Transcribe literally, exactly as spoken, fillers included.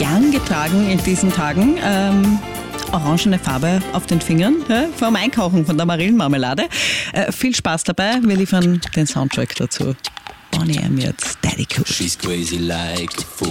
gern getragen in diesen Tagen. Ähm, orangene Farbe auf den Fingern, ja, vorm Einkaufen von der Marillenmarmelade. Äh, viel Spaß dabei. Wir liefern den Soundtrack dazu. Boney M. jetzt Daddy Cool. She's crazy like a fool.